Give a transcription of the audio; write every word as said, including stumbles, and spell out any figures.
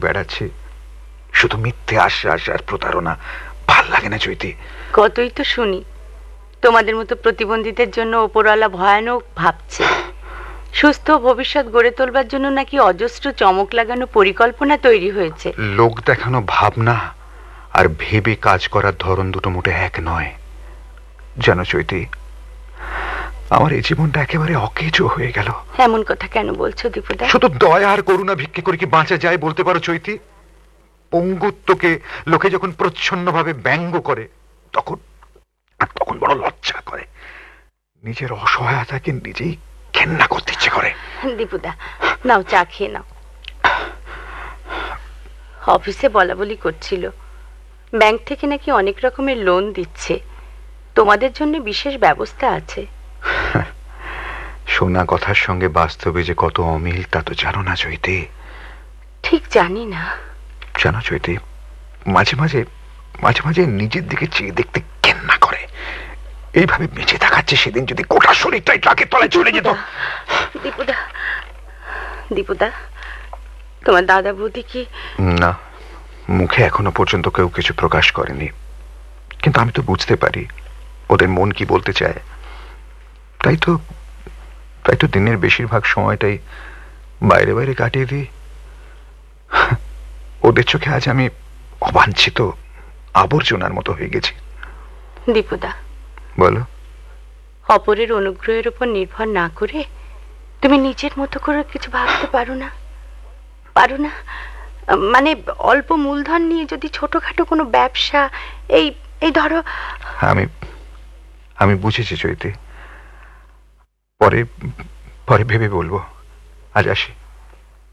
বেড়াচ্ছি, শুধু মিথ্যে আশ্বাস আর প্রতারণা। ভাল লাগে না চৈতি। কতই তো শুনি তোমাদের মতো প্রতিবন্ধীদের জন্য ওপরওয়ালা ভয়ানক ভাবছে। সুস্থ ভবিষ্যৎ গড়ে তোলবার জন্য নাকি অজস্র চমক লাগানো পরিকল্পনা তৈরি হয়েছে। লোক দেখানো ভাবনা আর ভেবে কাজ করার ধরন দুটো মোটে এক নয়। জানো চৈতি, আমার এই জীবনটা একেবারে অকেজো হয়ে গেল। এমন কথা কেন বলছো দীপুদা? শুধু দয়া আর করুণা ভিক্ষে করে কি বাঁচা যায় বলতে পারো চৈতি? পঙ্গুত্বকে লোকে যখন প্রচ্ছন্ন ভাবে ব্যঙ্গ করে তখন তখন বড় লজ্জা করে। নিজের অসহায়তাকে নিজেই ঘেন্না করতে ইচ্ছে করে। দীপুদা নাও, চা খেয়ে নাও। অফিসে বলা বলি করছিল ব্যাংক থেকে নাকি অনেক রকমের লোন দিচ্ছে, তোমাদের জন্য বিশেষ ব্যবস্থা আছে। শোনা কথার সঙ্গে বাস্তবে যে কত অমিল তা তো জানো না চৈতি? ঠিক জানি না। জানো চৈতি, মাঝে মাঝে মাঝে মাঝে নিজের দিকে চেয়ে দেখতে ঘেন্না করে। এইভাবে বেঁচে থাকাচ্ছে, সেদিন যদি গোটা শরীরটাই ট্রাকের তলায় চলে যেত। দীপুদা, দীপুদা তোমার দাদা বৌদি কি? না, মুখে এখনো পর্যন্ত কেউ কিছু প্রকাশ করেনি, কিন্তু আমি তো বুঝতে পারি ওদের মন কি বলতে চায়। তাই তো তাই তো দিনের বেশিরভাগ সময়টাই বাইরে বাইরে কাটিয়ে দিই। ওদের চোখে আজ আমি অবাঞ্ছিত আবর্জনার মতো হয়ে গেছি। দীপুদা বলো। অপরের অনুগ্রহের উপর নির্ভর না করে তুমি নিজের মতো করে কিছু ভাবতে পারো না? পারো না মানে অল্প মূলধন নিয়ে যদি ছোটখাটো কোনো ব্যবসা, এই এই ধরো। আমি আমি বুঝেছি চৈতি, পরে পরে ভেবে বলবো। আজ আসি।